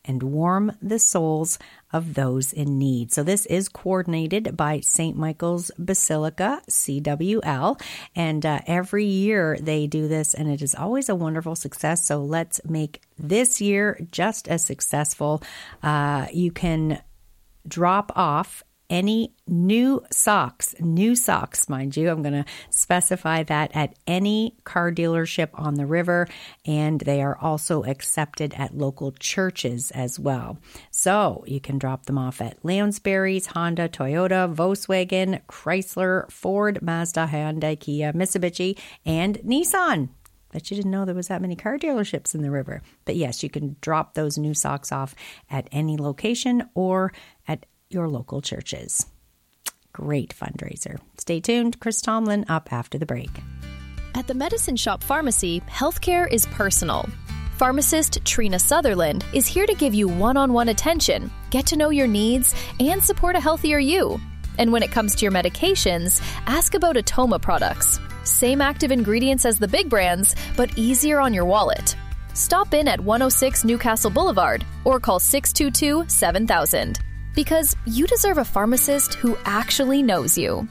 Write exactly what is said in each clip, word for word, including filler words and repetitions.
and warm the souls of those in need. So this is coordinated by Saint Michael's Basilica, C W L, and uh, every year they do this, and it is always a wonderful success. So let's make this year just as successful. Uh, you can drop off any new socks, new socks, mind you. I'm going to specify that at any car dealership on the river, and they are also accepted at local churches as well. So you can drop them off at Lounsbury's, Honda, Toyota, Volkswagen, Chrysler, Ford, Mazda, Hyundai, Kia, Mitsubishi, and Nissan. Bet you didn't know there was that many car dealerships in the river. But yes, you can drop those new socks off at any location or at your local churches. Great fundraiser. Stay tuned. Chris Tomlin up after the break. At the Medicine Shop Pharmacy, healthcare is personal. Pharmacist Trina Sutherland is here to give you one-on-one attention, get to know your needs, and support a healthier you. And when it comes to your medications, ask about Atoma products. Same active ingredients as the big brands, but easier on your wallet. Stop in at one oh six Newcastle Boulevard or call six two two, seven thousand. Because you deserve a pharmacist who actually knows you.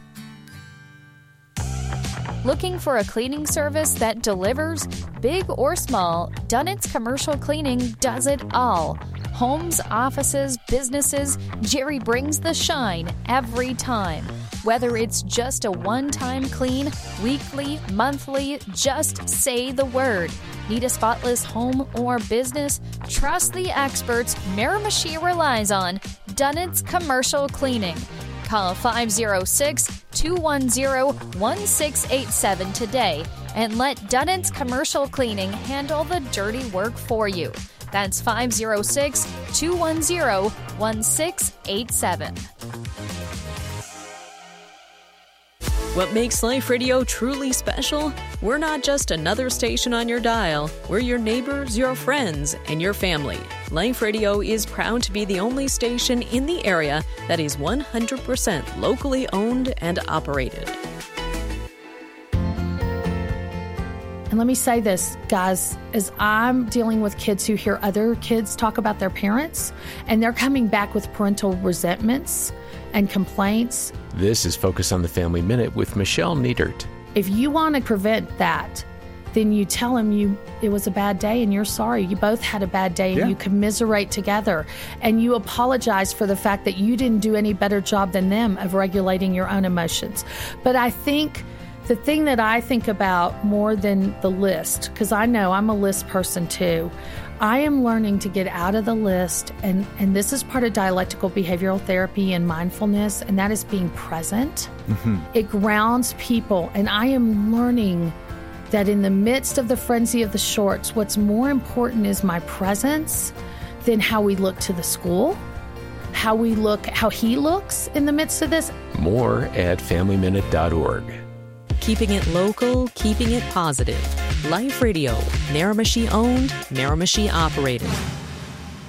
Looking for a cleaning service that delivers? Big or small, Dunnett's Commercial Cleaning does it all. Homes, offices, businesses, Jerry brings the shine every time. Whether it's just a one-time clean, weekly, monthly, just say the word. Need a spotless home or business? Trust the experts Miramichi relies on. Dunnett's Commercial Cleaning. Call five oh six, two one oh, one six eight seven today and let Dunnett's Commercial Cleaning handle the dirty work for you. That's five oh six, two one oh, one six eight seven. What makes Life Radio truly special? We're not just another station on your dial. We're your neighbors, your friends, and your family. Life Radio is proud to be the only station in the area that is one hundred percent locally owned and operated. And let me say this, guys, as I'm dealing with kids who hear other kids talk about their parents, and they're coming back with parental resentments and complaints. This is Focus on the Family Minute with Michelle Niedert. If you want to prevent that, then you tell them you it was a bad day and you're sorry. You both had a bad day and yeah. you commiserate together. And you apologize for the fact that you didn't do any better job than them of regulating your own emotions. But I think the thing that I think about more than the list, because I know I'm a list person too, I am learning to get out of the list, and, and this is part of dialectical behavioral therapy and mindfulness, and that is being present. Mm-hmm. It grounds people, and I am learning that in the midst of the frenzy of the shorts, what's more important is my presence than how we look to the school, how we look, how he looks in the midst of this. More at family minute dot org. Keeping it local, keeping it positive. Life Radio, Miramichi owned, Miramichi operated.